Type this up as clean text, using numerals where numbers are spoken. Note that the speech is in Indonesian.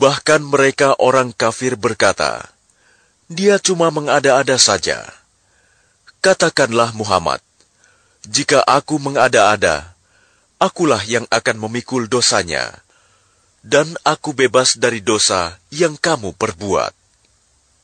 Bahkan mereka orang kafir berkata, "Dia cuma mengada-ada saja." Katakanlah Muhammad, "Jika aku mengada-ada, akulah yang akan memikul dosanya, dan aku bebas dari dosa yang kamu perbuat."